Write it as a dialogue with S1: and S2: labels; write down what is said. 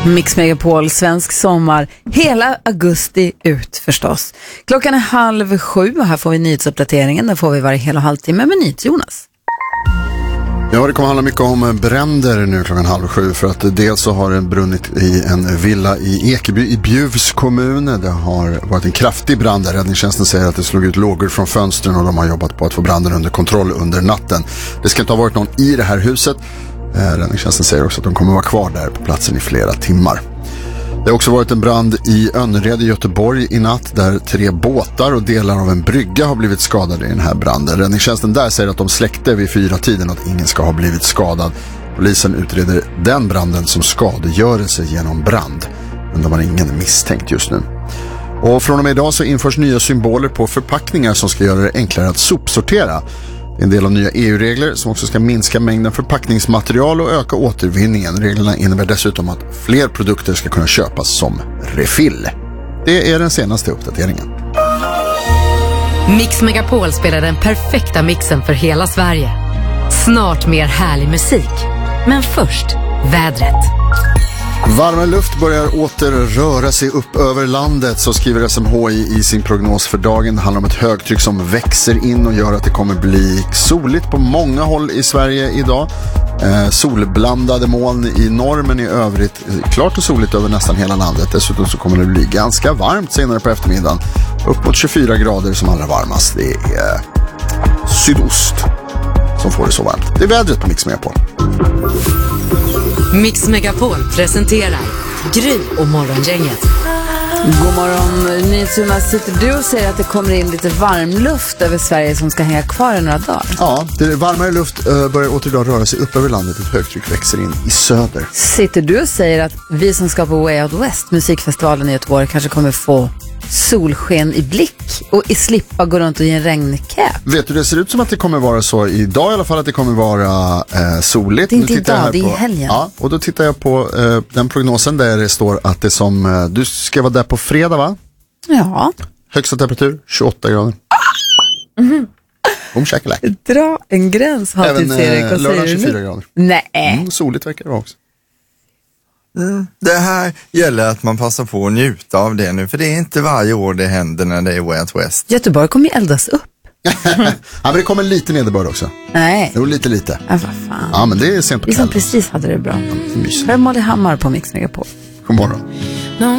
S1: Mix Megapol, svensk sommar, hela augusti ut förstås. Klockan är 6:30 och här får vi nyhetsuppdateringen. Där får vi varje hel och halvtimme med Jonas.
S2: Ja, det kommer handla mycket om bränder nu klockan 6:30 för att dels så har det brunnit i en villa i Ekeby i Bjuvs kommun. Det har varit en kraftig brand där. Räddningstjänsten säger att det slog ut lågor från fönstren och de har jobbat på att få branden under kontroll under natten. Det ska inte ha varit någon i det här huset. Räddningstjänsten säger också att de kommer vara kvar där på platsen i flera timmar. Det har också varit en brand i Önnered i Göteborg i natt där 3 båtar och delar av en brygga har blivit skadade i den här branden. Räddningstjänsten där säger att de släckte vid 4-tiden att ingen ska ha blivit skadad. Polisen utreder den branden som skadegörelse genom brand. Men de har ingen misstänkt just nu. Och från och med idag så införs nya symboler på förpackningar som ska göra det enklare att sopsortera. Det är en del av nya EU-regler som också ska minska mängden förpackningsmaterial och öka återvinningen. Reglerna innebär dessutom att fler produkter ska kunna köpas som refill. Det är den senaste uppdateringen.
S3: Mix Megapol spelar den perfekta mixen för hela Sverige. Snart mer härlig musik. Men först, vädret.
S2: Varmare luft börjar åter röra sig upp över landet, så skriver SMHI i sin prognos för dagen. Det handlar om ett högtryck som växer in och gör att det kommer bli soligt på många håll i Sverige idag. Solblandade moln i norr, men i övrigt klart och soligt över nästan hela landet. Dessutom så kommer det bli ganska varmt senare på eftermiddagen. Upp mot 24 grader som allra varmast. Det är sydost som får det så varmt. Det är vädret på Mix Megapol.
S3: Mix Megapol presenterar Gry och Morgongänget.
S1: God morgon, Jonas. Sitter du och säger att det kommer in lite varmluft över Sverige som ska hänga kvar i några dagar?
S2: Ja, det varmare luft börjar åter idag röra sig upp över landet. Ett högtryck växer in i söder.
S1: Sitter du och säger att vi som ska på Way Out West, musikfestivalen i Göteborg, kanske kommer få solsken i blick och slippa gå runt och ge en regnkäpp?
S2: Vet du, det ser ut som att det kommer vara så idag i alla fall, att det kommer vara soligt.
S1: Det är inte idag, det är i helgen.
S2: Ja, och då tittar jag på den prognosen där det står att det som, du ska vara där på fredag, va?
S1: Ja.
S2: Högsta temperatur, 28 grader.
S1: Dra en gräns,
S2: även lördag 24 grader.
S1: Nej.
S2: Soligt verkar det vara också.
S4: Det här gäller att man passar på att njuta av det nu, för det är inte varje år det händer när det är Way Out West.
S1: Göteborg kommer ju eldas upp.
S2: Ja, men det kommer lite nederbörd också.
S1: Nej.
S2: Jo, lite.
S1: Ja, vad fan.
S2: Ja, men det är sent på
S1: Vi som
S2: kvällen.
S1: precis hade det bra.
S2: Mysigt.
S1: Här är Molly Hammar på Mix Megapol.
S2: God morgon.